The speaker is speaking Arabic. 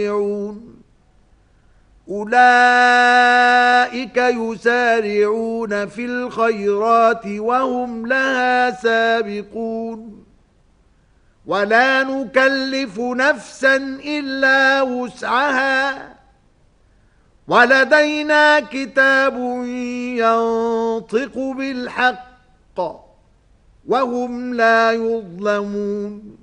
أولئك يسارعون في الخيرات وهم لها سابقون ولا نكلف نفسا إلا وسعها ولدينا كتاب ينطق بالحق وهم لا يظلمون